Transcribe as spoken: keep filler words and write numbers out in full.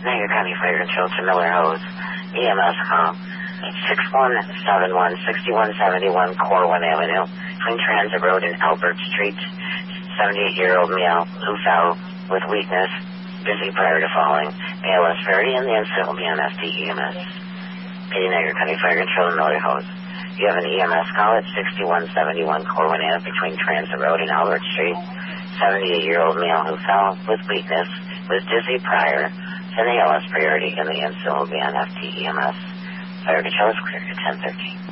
Niagara County Fire Control to Miller Hose. E M S call. six one seven one, six one seven one Corwin Avenue, between Transit Road and Albert Street. seventy-eight-year-old male who fell with weakness, dizzy prior to falling. A L S Ferry, and the incident will be on F T E M S. P D Niagara County Fire Control to Miller Hose. You have an E M S call at six one seven one Corwin Avenue, between Transit Road and Albert Street. seventy-eight-year-old male who fell with weakness, was dizzy prior. An A L S priority, and the incident will be on F T E M S. Fire Control is clear at ten thirteen.